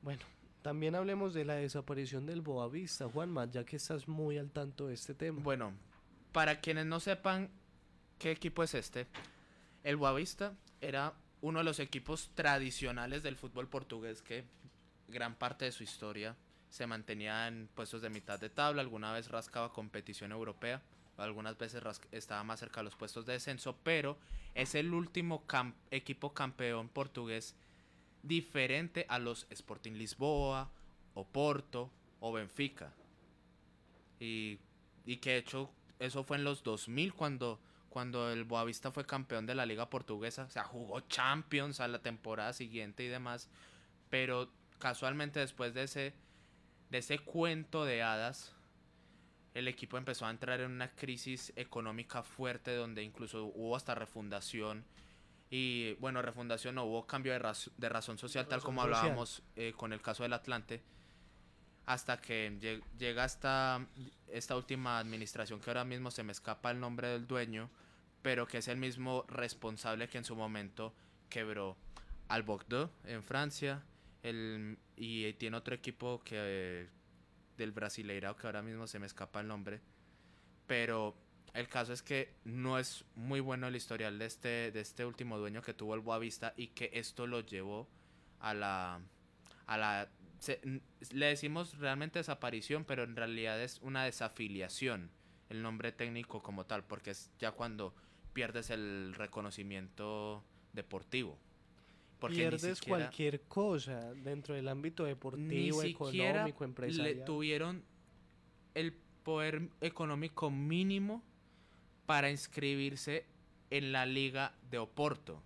Bueno, también hablemos de la desaparición del Boavista, Juanma, ya que estás muy al tanto de este tema. Bueno, para quienes no sepan qué equipo es este, el Boavista era uno de los equipos tradicionales del fútbol portugués que gran parte de su historia se mantenía en puestos de mitad de tabla, alguna vez rascaba competición europea, algunas veces estaba más cerca de los puestos de descenso, pero es el último equipo campeón portugués diferente a los Sporting Lisboa, o Porto, o Benfica. Y, y que de hecho eso fue en los 2000 cuando el Boavista fue campeón de la liga portuguesa. O sea, jugó Champions a la temporada siguiente y demás. Pero casualmente después de ese cuento de hadas, el equipo empezó a entrar en una crisis económica fuerte donde incluso hubo hasta refundación. Y bueno, refundación no, hubo cambio de razón social, tal Razón como social. hablábamos con el caso del Atlante, hasta que llega esta última administración, que ahora mismo se me escapa el nombre del dueño, pero que es el mismo responsable que en su momento quebró al Bordeaux en Francia, y tiene otro equipo del Brasileirao, que ahora mismo se me escapa el nombre, pero el caso es que no es muy bueno el historial de este último dueño que tuvo el Boavista, y que esto lo llevó a la le decimos realmente desaparición, pero en realidad es una desafiliación, el nombre técnico como tal, porque es ya cuando pierdes el reconocimiento deportivo. Porque ni Pierdes siquiera, cualquier cosa dentro del ámbito ni deportivo, siquiera económico, le empresarial. tuvieron el poder económico mínimo para inscribirse en la Liga de Oporto,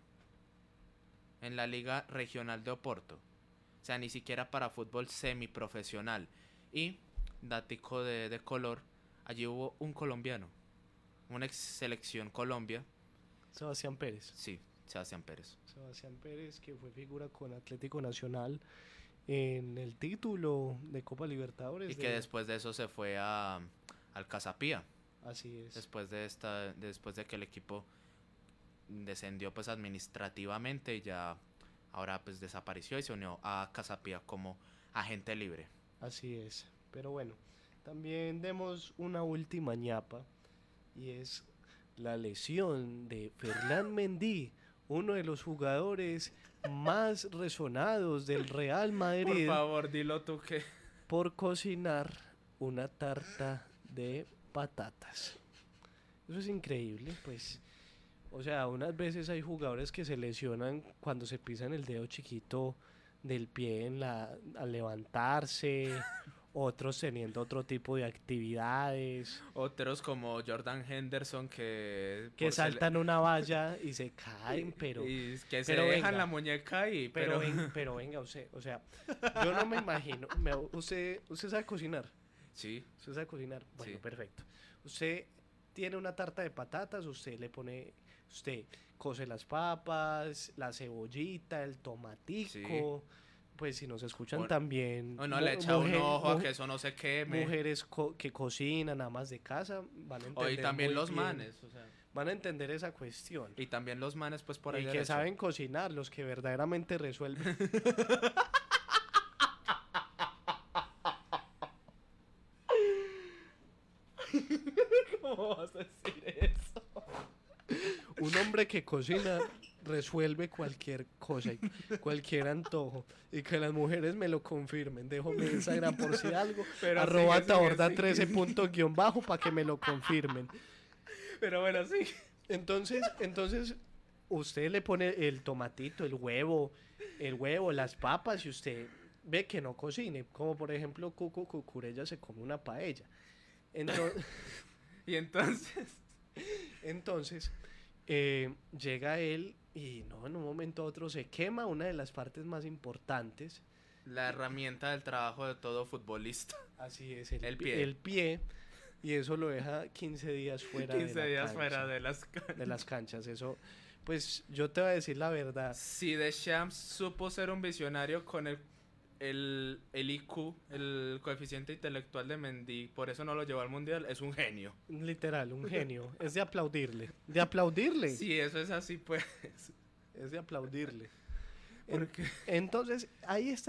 en la Liga Regional de Oporto. O sea, ni siquiera para fútbol semiprofesional. Y, datico de color, allí hubo un colombiano, una ex selección Colombia, Sebastián Pérez. sí, Sebastián Pérez. Sebastián Pérez, que fue figura con Atlético Nacional en el título de Copa Y Libertadores que de... después de eso se fue al Casapía, Así es. después de que el equipo descendió pues administrativamente, y ya ahora pues desapareció y se unió a Casapía como agente libre. Así es. Pero bueno, también demos una última ñapa y es la lesión de Ferland Mendy, uno de los jugadores más resonados del Real Por Madrid favor, dilo tú que... por cocinar una tarta de patatas. Eso es increíble, pues. O sea, unas veces hay jugadores que se lesionan cuando se pisan el dedo chiquito del pie al levantarse, otros teniendo otro tipo de actividades, Otros como Jordan Henderson que que saltan una valla y se caen, y que se pero dejan la venga, muñeca y pero pero venga, usted, o sea, yo no me imagino, usted sabe cocinar. sí, ¿Usted sabe cocinar? Bueno, sí, perfecto. Usted tiene una tarta de patatas, usted cose las papas, la cebollita, el sí. tomatico. Pues si nos escuchan O, también o no le echa un ojo a que eso no se queme. mujeres que cocinan, amas de casa, van a O y entender también muy los bien, manes, o sea, van a entender esa cuestión. y también los manes pues por el Y que derecho. saben cocinar, los que verdaderamente resuelven. ¿Cómo vas a decir eso? Un hombre que cocina resuelve cualquier cosa, cualquier antojo. Y que las mujeres me lo confirmen. Dejo mi Instagram por si algo. Pero Arroba sigue, taborda sigue, 13 sigue. punto guión bajo para que me lo confirmen. Pero bueno, sí. Entonces, usted le pone el tomatito, el huevo, las papas y usted ve que no cocine. Como por ejemplo, Cuco Cucurella se come una paella. Entonces, Y entonces entonces llega él y no, en un momento a otro se quema una de las partes más importantes. la herramienta del trabajo de todo futbolista, Así es, el pie. el pie. Y eso lo deja 15 días fuera de 15 la días fuera cancha. de las De canchas. las canchas. Eso, pues yo te voy a decir la verdad. Si Deschamps supo ser un visionario con el IQ, el coeficiente intelectual de Mendy, por eso no lo llevó al mundial, es un genio. Literal, un genio. Es de aplaudirle. De aplaudirle. Si eso es así, pues. Es de aplaudirle. Porque Entonces, ahí está